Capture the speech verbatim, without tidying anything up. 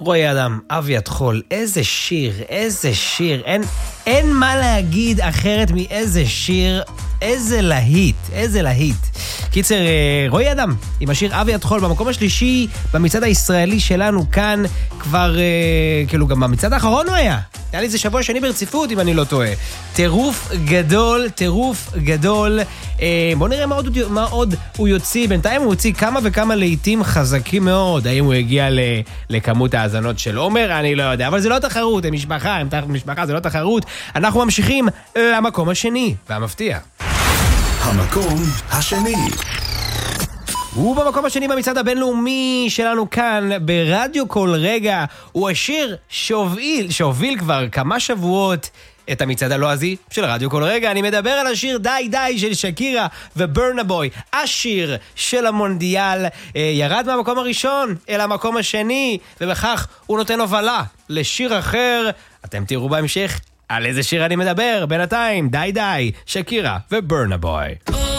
רועי אדם, אבי התחול, איזה שיר, איזה שיר, אין, אין מה להגיד אחרת מאיזה שיר, איזה להיט, איזה להיט. קיצר, רועי אדם, עם השיר אבי התחול, במקום השלישי, במצעד הישראלי שלנו כאן, כבר, כאילו גם במצעד האחרון הוא היה. היה לי זה שבוע שני ברציפות, אם אני לא טועה. טירוף גדול, טירוף גדול. בואו נראה מה עוד, מה עוד הוא יוציא. בינתיים הוא יוציא כמה וכמה לעיתים חזקים מאוד. האם הוא הגיע לכמות האזנות של עומר? אני לא יודע. אבל זה לא תחרות, הם משפחה, הם תחת משפחה, זה לא תחרות. אנחנו ממשיכים למקום השני, והמפתיע. המקום השני. ובמקום השני במצעד הבינלאומי שלנו כאן ברדיו כל רגע הוא השיר שהוביל, שהוביל כבר כמה שבועות את המצעד הלועזי של רדיו כל רגע. אני מדבר על השיר די די של שקירה וברנה בוי, השיר של המונדיאל. ירד מהמקום הראשון אל המקום השני, ובכך הוא נותן הובלה לשיר אחר. אתם תראו בהמשך על איזה שיר אני מדבר. בינתיים די די, שקירה וברנה בוי.